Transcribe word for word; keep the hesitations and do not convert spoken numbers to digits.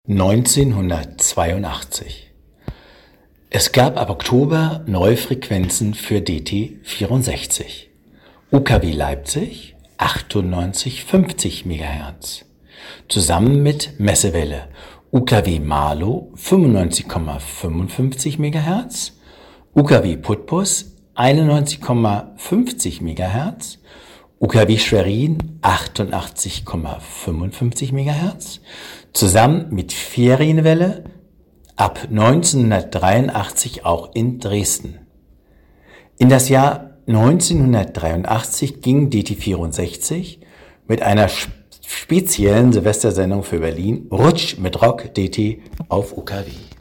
neunzehnhundertzweiundachtzig. Es gab ab Oktober neue Frequenzen für D T vierundsechzig. U K W Leipzig achtundneunzig Komma fünfzig Megahertz. Zusammen mit Messewelle U K W Marlow fünfundneunzig Komma fünfundfünfzig Megahertz, U K W Putbus einundneunzig Komma fünfzig Megahertz, U K W Schwerin achtundachtzig Komma fünfundfünfzig Megahertz, zusammen mit Ferienwelle ab neunzehnhundertdreiundachtzig auch in Dresden. In das Jahr neunzehnhundertdreiundachtzig ging D T vierundsechzig mit einer speziellen Silvestersendung für Berlin Rutsch mit Rock D T auf U K W.